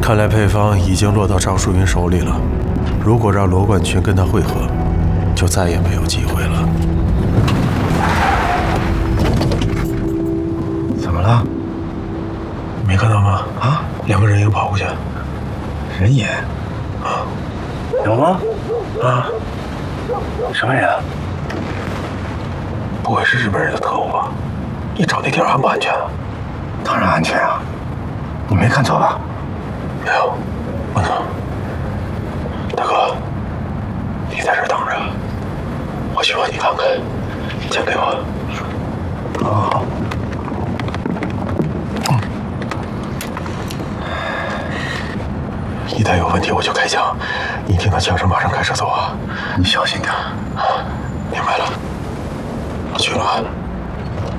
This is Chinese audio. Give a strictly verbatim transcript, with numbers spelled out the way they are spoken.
看来配方已经落到张淑云手里了。如果让罗冠群跟他会合，就再也没有机会了。 怎么了？ 没看到吗？ 啊， 两个人影跑过去。 人影？ 啊， 有吗？ 啊， 什么人啊？ 不会是日本人的特务吧？你找那地儿安不安全啊？ 当然安全啊！你没看错吧？ 没有，不能。大哥，你在这儿等着，我去帮你看看。钱给我。 好好好。嗯。 一旦有问题，我就开枪。你听到枪声，马上开车走啊！ 你小心点。 明白了，我去了啊。